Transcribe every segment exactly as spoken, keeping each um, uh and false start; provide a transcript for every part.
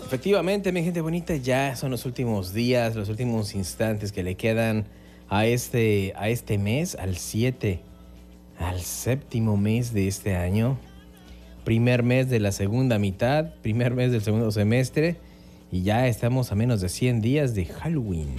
Efectivamente, mi gente bonita, ya son los últimos días, los últimos instantes que le quedan a este, a este mes, al siete, al séptimo mes de este año. Primer mes de la segunda mitad, primer mes del segundo semestre, y ya estamos a menos de cien días de Halloween.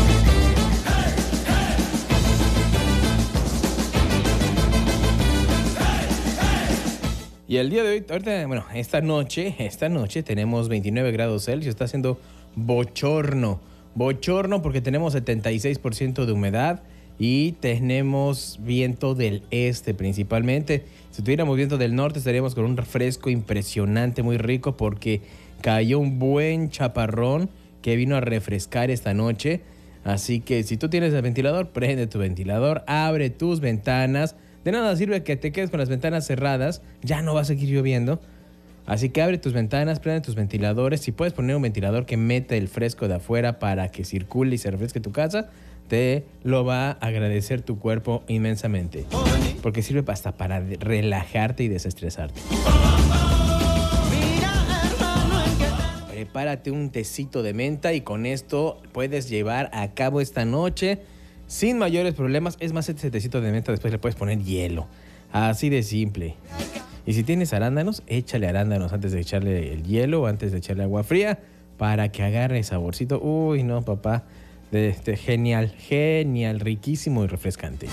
Y el día de hoy, ahorita, bueno, esta noche, esta noche tenemos veintinueve grados Celsius, está haciendo bochorno. Bochorno porque tenemos setenta y seis por ciento de humedad y tenemos viento del este principalmente. Si tuviéramos viento del norte estaríamos con un refresco impresionante, muy rico, porque cayó un buen chaparrón que vino a refrescar esta noche. Así que si tú tienes el ventilador, prende tu ventilador, abre tus ventanas. De nada sirve que te quedes con las ventanas cerradas, ya no va a seguir lloviendo. Así que abre tus ventanas, prende tus ventiladores. Si puedes poner un ventilador que mete el fresco de afuera para que circule y se refresque tu casa, te lo va a agradecer tu cuerpo inmensamente. Porque sirve hasta para relajarte y desestresarte. Prepárate un tecito de menta y con esto puedes llevar a cabo esta noche sin mayores problemas. Es más, este tecito de menta después le puedes poner hielo. Así de simple. Y si tienes arándanos, échale arándanos antes de echarle el hielo o antes de echarle agua fría para que agarre saborcito. Uy, no, papá. De, de, genial, genial, riquísimo y refrescante.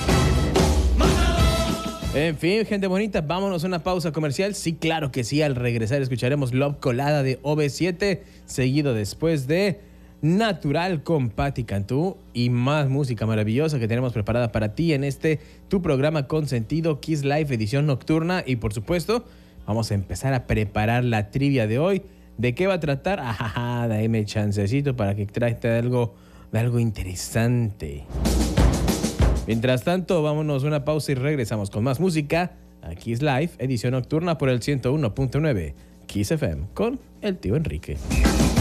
En fin, gente bonita, vámonos a una pausa comercial. Sí, claro que sí. Al regresar escucharemos Love Colada de O V siete, seguido después de Natural con Patti Cantú y más música maravillosa que tenemos preparada para ti en este tu programa consentido Kiss Life edición nocturna. Y por supuesto vamos a empezar a preparar la trivia de hoy. ¿De qué va a tratar? Ajaja, dame chancecito para que trate de algo, de algo interesante. Mientras tanto, vámonos a una pausa y regresamos con más música a Kiss Life edición nocturna por el ciento uno punto nueve Kiss F M con el tío Enrique.